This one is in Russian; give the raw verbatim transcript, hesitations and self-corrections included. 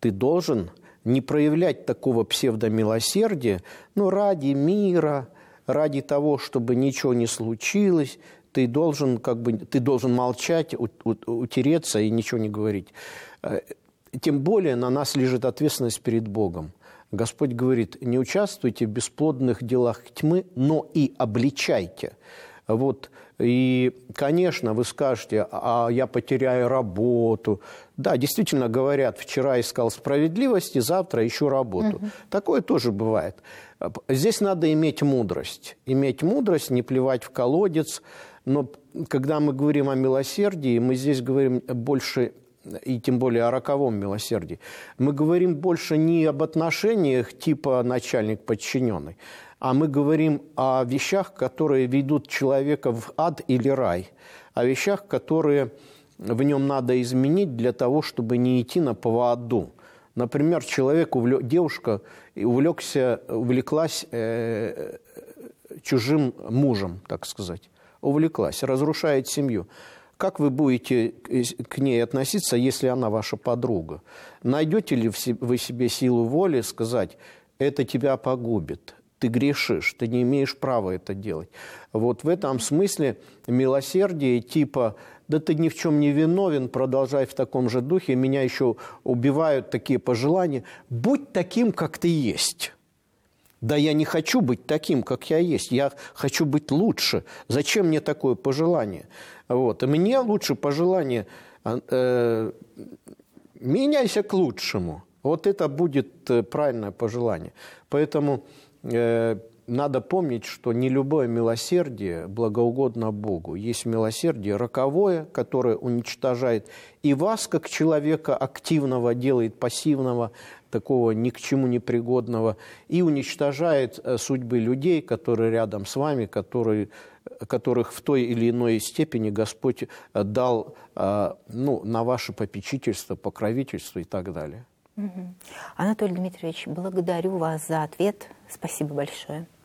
ты должен не проявлять такого псевдомилосердия, но ради мира, ради того, чтобы ничего не случилось, ты должен, как бы, ты должен молчать, утереться и ничего не говорить. Тем более на нас лежит ответственность перед Богом. Господь говорит, не участвуйте в бесплодных делах тьмы, но и обличайте. Вот. И, конечно, вы скажете, а я потеряю работу. Да, действительно говорят, вчера искал справедливости, завтра ищу работу. Угу. Такое тоже бывает. Здесь надо иметь мудрость. Иметь мудрость, не плевать в колодец. Но когда мы говорим о милосердии, мы здесь говорим больше, и тем более о роковом милосердии, мы говорим больше не об отношениях типа начальник-подчиненный, а мы говорим о вещах, которые ведут человека в ад или рай, о вещах, которые в нем надо изменить для того, чтобы не идти на поводу. Например, человек, увлек, девушка увлекся, увлеклась э, чужим мужем, так сказать, увлеклась, разрушает семью. Как вы будете к ней относиться, если она ваша подруга? Найдете ли вы себе силу воли сказать, это тебя погубит? Ты грешишь, ты не имеешь права это делать. Вот в этом смысле милосердие типа «да ты ни в чем не виновен, продолжай в таком же духе, меня еще убивают такие пожелания». Будь таким, как ты есть. Да я не хочу быть таким, как я есть, я хочу быть лучше. Зачем мне такое пожелание? Вот. И мне лучше пожелание э, «меняйся к лучшему». Вот это будет правильное пожелание. Поэтому э, надо помнить, что не любое милосердие благоугодно Богу. Есть милосердие роковое, которое уничтожает и вас, как человека активного, делает пассивного, такого ни к чему не пригодного, и уничтожает судьбы людей, которые рядом с вами, которые, которых в той или иной степени Господь дал ну, на ваше попечительство, покровительство и так далее. Угу. Анатолий Дмитриевич, благодарю вас за ответ. Спасибо большое.